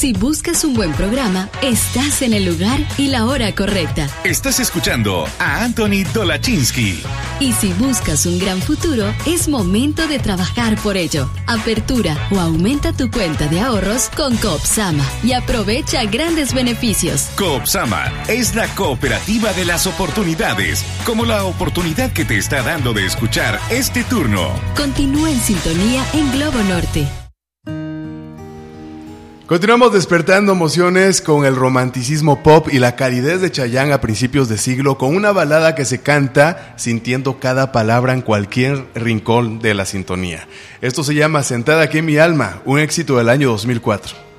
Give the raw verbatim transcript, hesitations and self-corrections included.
Si buscas un buen programa, estás en el lugar y la hora correcta. Estás escuchando a Anthony Dolachinsky. Y si buscas un gran futuro, es momento de trabajar por ello. Apertura o aumenta tu cuenta de ahorros con Coopsama y aprovecha grandes beneficios. Coopsama es la cooperativa de las oportunidades, como la oportunidad que te está dando de escuchar este turno. Continúa en sintonía en Globo Norte. Continuamos despertando emociones con el romanticismo pop y la calidez de Chayanne a principios de siglo, con una balada que se canta sintiendo cada palabra en cualquier rincón de la sintonía. Esto se llama Sentada aquí en mi alma, un éxito del año dos mil cuatro.